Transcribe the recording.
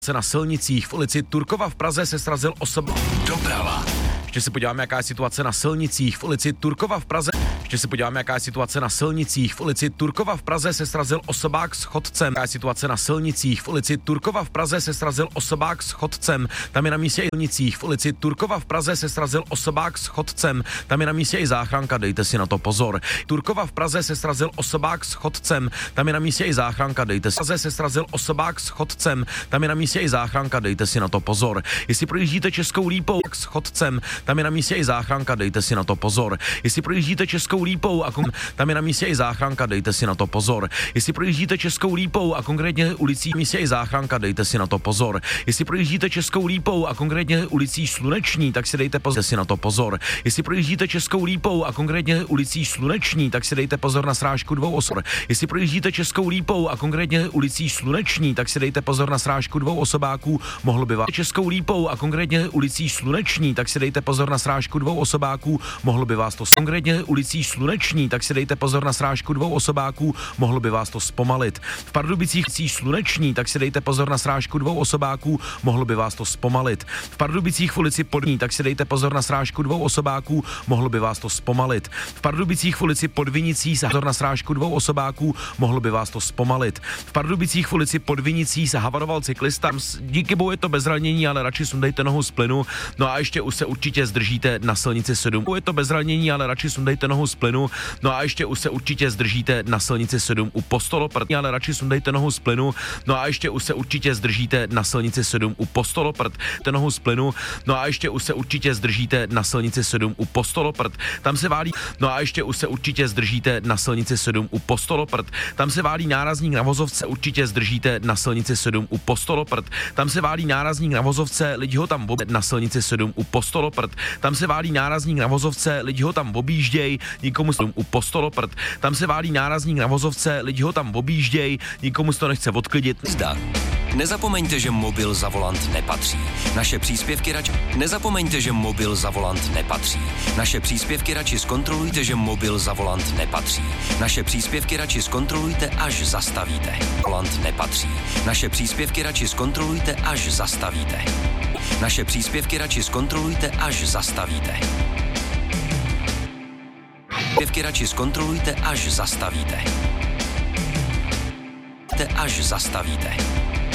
Na silnicích v ulici Turkova v Praze se srazil Doprava. Ještě se podíváme, jaká je situace na silnicích v ulici Turkova v Praze. Ještě se podíváme, jaká je situace na silnicích v ulici Turkova v Praze se srazil osobák s chodcem. Jaká je situace na silnicích v ulici Turkova v Praze se srazil osobák s chodcem. Tam je na místě i silnicích v ulici Turkova v Praze se srazil osobák s chodcem. Tam je na místě i záchranka, dejte si na to pozor. Turkova v Praze se srazil osobák s chodcem. Tam je na místě i záchranka, dejte si. Praze se srazil osobák s chodcem. Tam je na místě i záchranka, dejte si na to pozor. Jestli projíždíte Českou Lípou s chodcem, tam je na místě i záchranka, dejte si na to pozor. Jestli projíždíte Českou Lípou a tam je na místě i záchranka, dejte si na to pozor. Jestli projíždíte Českou Lípou a konkrétně ulicí místě i záchranka, dejte si na to pozor. Jestli projíždíte Českou Lípou a konkrétně ulicí Sluneční, tak si dejte pozor, si na to pozor. Jestli projíždíte Českou Lípou a konkrétně ulicí Sluneční, tak si dejte pozor na srážku dvou osob. Jestli projíždíte Českou Lípou a konkrétně ulicí Sluneční, tak si dejte pozor na srážku dvou osobáků, mohlo by vás Českou Lípou a konkrétně ulicí Sluneční, tak si dejte pozor na srážku dvou osobáků, mohlo by vás to konkrétně ulicí Sluneční, tak si dejte pozor na srážku dvou osobáků, mohlo by vás to zpomalit. V Pardubicích Sluneční, tak si dejte pozor na srážku dvou osobáků, mohlo by vás to zpomalit. V Pardubicích v ulici Podní, tak si dejte pozor na srážku dvou osobáků, mohlo by vás to zpomalit. V Pardubicích v ulici Podvinicí se pozor na srážku dvou osobáků, mohlo by vás to zpomalit. V Pardubicích v ulici Podvinicí se havaroval cyklista, díky bohu je to bez zranění, ale radši sundejte nohu z plynu. No a ještě už se určitě zdržíte na silnici 7. Je to bez zranění, ale radši sundejte nohu z plynu. No a ještě už se určitě zdržíte na silnici 7 u Postoloprt, ale radši sundejte nohu z plynu. No a ještě už se určitě zdržíte na silnici 7 u Postoloprt. Nohu z plynu. No a ještě už se určitě zdržíte na silnici 7 u Postoloprt. Tam se válí. No a ještě už se určitě zdržíte na silnici 7 u Postoloprt. Tam se válí nárazník na vozovce. Určitě zdržíte na silnici 7 u Postoloprt. Tam se válí nárazník na vozovce, lidi ho tam na silnici 7 u Postoloprt. Tam se válí nárazník na vozovce, lidi ho tam objížděj, nikomu u Postoloprt. Tam se válí nárazník na vozovce, lidi ho tam objížděj, nikomu to nechce odklidit. Zda. Nezapomeňte, že mobil za volant nepatří. Naše příspěvky radši... Nezapomeňte, že mobil za volant nepatří. Naše příspěvky radši zkontrolujte, že mobil za volant nepatří. Naše příspěvky radši zkontrolujte, až zastavíte. Volant nepatří. Naše příspěvky radši zkontrolujte, až zastavíte. Naše příspěvky radši zkontrolujte, až zastavíte. Příspěvky radši zkontrolujte, až zastavíte. Až zastavíte.